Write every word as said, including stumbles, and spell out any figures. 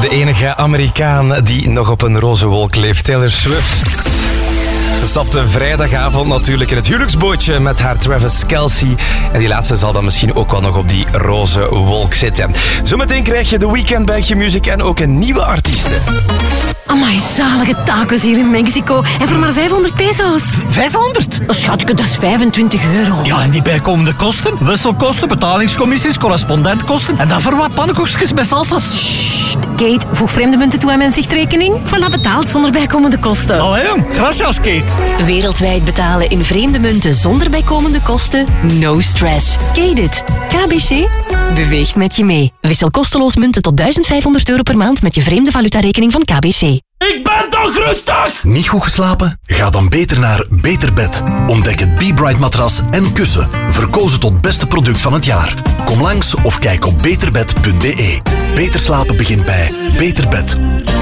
De enige Amerikaan die nog op een roze wolk leeft, Taylor Swift. Ze stapte vrijdagavond natuurlijk in het huwelijksbootje met haar Travis Kelce. En die laatste zal dan misschien ook wel nog op die roze wolk zitten. Zometeen krijg je The Weeknd bij Q-Music en ook een nieuwe artieste. Amai, zalige tacos hier in Mexico. En voor maar vijfhonderd peso's. vijfhonderd? Oh, schatje, dat is vijfentwintig euro. Ja, en die bijkomende kosten? Wisselkosten, betalingscommissies, correspondentkosten. En dan voor wat pannenkoekjes met salsa's. Sst, Kate, voeg vreemde munten toe aan mijn zichtrekening. Voilà, betaald zonder bijkomende kosten. Allee, gracias, Kate. Wereldwijd betalen in vreemde munten zonder bijkomende kosten? No stress. Kate it. K B C beweegt met je mee. Wissel kosteloos munten tot duizend vijfhonderd euro per maand met je vreemde valutarekening van K B C. Ik ben toch rustig! Niet goed geslapen? Ga dan beter naar Beter Bed. Ontdek het Be Bright matras en kussen. Verkozen tot beste product van het jaar. Kom langs of kijk op beterbed punt be. Beter slapen begint bij Beter Bed.